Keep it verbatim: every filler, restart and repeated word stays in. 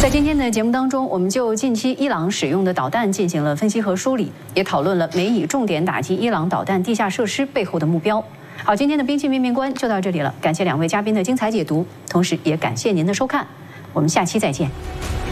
在今天的节目当中，我们就近期伊朗使用的导弹进行了分析和梳理，也讨论了美以重点打击伊朗导弹地下设施背后的目标。好，今天的兵器面面观就到这里了，感谢两位嘉宾的精彩解读，同时也感谢您的收看，我们下期再见。